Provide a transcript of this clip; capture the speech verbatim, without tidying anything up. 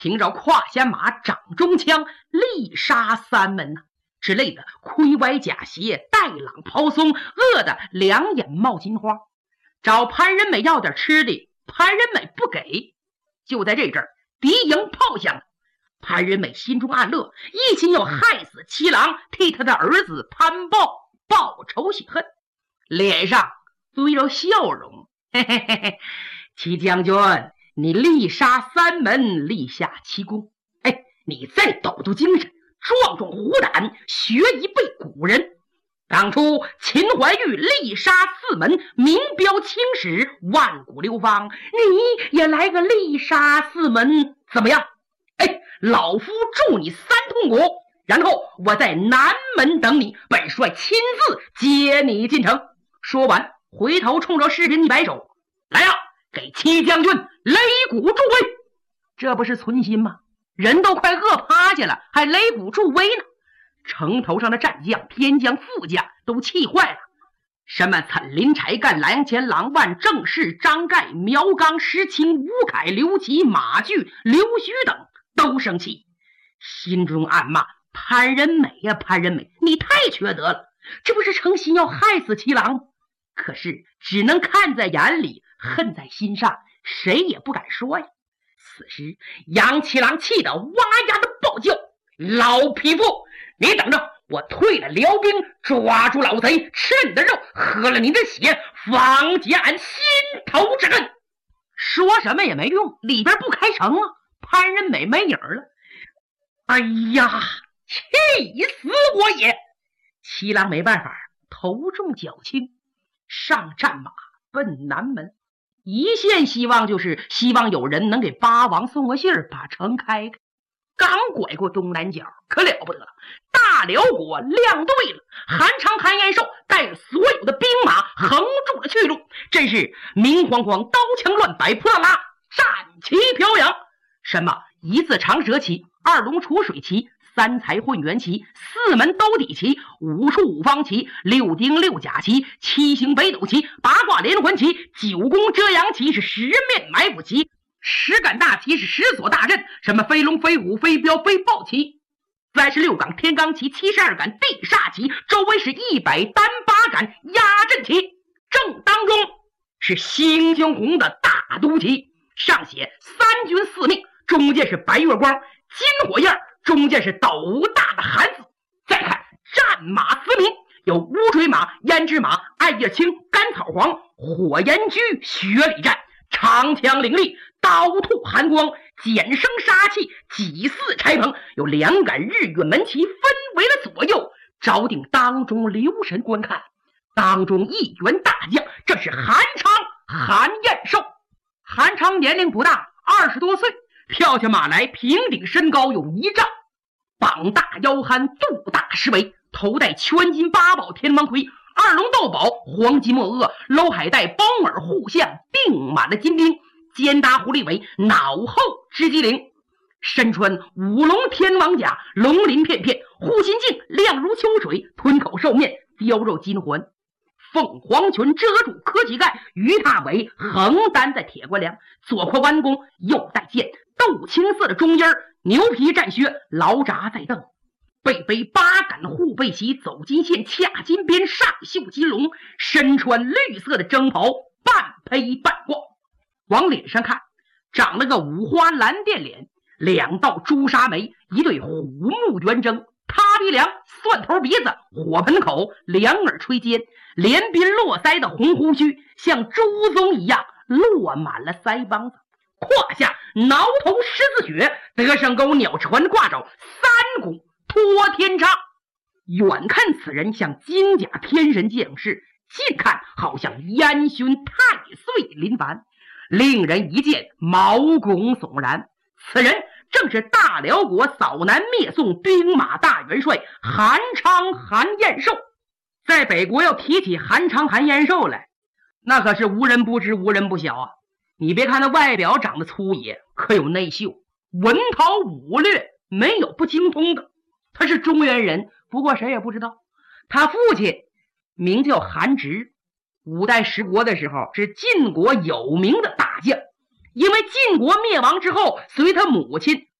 听着胯下马，掌中枪，力杀三门呐、啊、之类的，盔歪甲斜，带朗抛松，饿得两眼冒金花。找潘仁美要点吃的，潘仁美不给。就在这阵儿，敌营炮响，潘仁美心中暗乐，一心要害死七郎，替他的儿子潘豹报仇雪恨，脸上堆着笑容。嘿嘿嘿嘿，七将军，你力杀三门，立下奇功。哎，你再抖抖精神，壮壮虎胆，学一辈古人。当初秦怀玉力杀四门，名标青史，万古流芳，你也来个力杀四门，怎么样？哎，老夫助你三通鼓，然后我在南门等你，本帅亲自接你进城。说完，回头冲着士兵一摆手，来呀、啊，给七将军擂鼓助威。这不是存心吗？人都快饿趴下了，还擂鼓助威呢。城头上的战将、偏将、副将都气坏了。什么岑林、柴干、蓝前、郎万、郑氏、张盖、苗刚、石青、吴凯、刘琦、马巨、刘须等都生气，心中暗骂：潘仁美呀、啊，潘仁美，你太缺德了！这不是诚心要害死七郎吗？可是只能看在眼里，恨在心上，谁也不敢说呀。此时杨七郎气得哇呀的暴叫：老匹夫，你等着，我退了辽兵，抓住老贼，吃了你的肉，喝了你的血，方解俺心头之恨。说什么也没用，里边不开城了，潘仁美没影了。哎呀，气死我也！七郎没办法，头重脚轻，上战马奔南门。一线希望就是希望有人能给八王送个信儿，把城开开。刚拐过东南角，可了不得了，大辽国亮队了，韩昌、韩延寿带着所有的兵马横住了去路，真是明晃晃，刀枪乱摆，扑啦啦，战旗飘扬。什么一字长蛇旗、二龙楚水旗、三才混元旗、四门兜底旗、五处五方旗、六丁六甲旗、七星北斗旗、八卦连环旗、九宫遮阳旗，是十面埋伏旗，十杆大旗是十所大阵，什么飞龙飞虎飞镖飞豹旗，三十六杆天罡旗，七十二杆地煞旗，周围是一百单八杆压阵旗，正当中是星星红的大都旗，上写三军四命，中间是白月光金火焰，中间是斗大的寒字。再看战马嘶鸣，有乌骓马、胭脂马、艾叶青、甘草黄、火焰驹、雪里战，长枪凌厉，刀吐寒光，简生杀气，几似柴棚，有两杆日月门旗分为了左右，招定当中留神观看。当中一员大将，这是韩昌、韩彦寿。韩昌年龄不大，二十多岁，跳下马来，平顶身高有一丈，膀大腰憨，肚大狮围，头戴圈金八宝天王盔，二龙斗宝，黄金墨额，搂海带，包耳护项，并满了金钉，肩搭狐狸尾，脑后织机灵，身穿五龙天王甲，龙鳞片片，护心镜亮如秋水，吞口兽面，雕肉金环，凤凰裙遮住科技盖，鱼踏尾横担在铁冠梁，左挎弯弓，右带剑，豆青色的中烟，牛皮战靴，劳扎在蹬，背背八杆护背旗，走金线，掐金边，上绣金龙，身穿绿色的征袍，半披半挂。往脸上看，长了个五花蓝靛脸，两道朱砂眉，一对虎目圆睁，塌鼻梁，蒜头鼻子，火盆口，两耳垂肩，连鬓络腮的红胡须像朱宗一样落满了腮帮子，胯下挠头十字血，德胜钩鸟船挂着三股托天叉。远看此人像金甲天神降世，近看好像烟熏太岁临凡，令人一见毛骨悚然。此人正是大辽国扫南灭宋兵马大元帅韩昌、韩彦寿。在北国要提起韩昌、韩彦寿来，那可是无人不知无人不晓啊。你别看他外表长得粗野，可有内秀，文韬武略没有不精通的。他是中原人，不过谁也不知道。他父亲名叫韩直，五代十国的时候是晋国有名的大将， 因为晋国灭亡之后，随他母亲